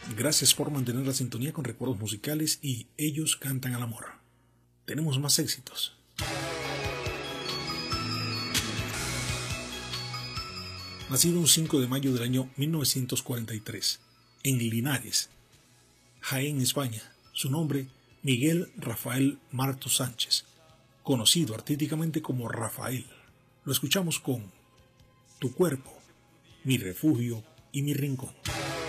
Gracias por mantener la sintonía con Recuerdos Musicales y Ellos Cantan al Amor. Tenemos más éxitos. Nacido un 5 de mayo del año 1943, en Linares, Jaén, España. Su nombre, Miguel Rafael Martos Sánchez, conocido artísticamente como Rafael. Lo escuchamos con Tu cuerpo, mi refugio y mi rincón.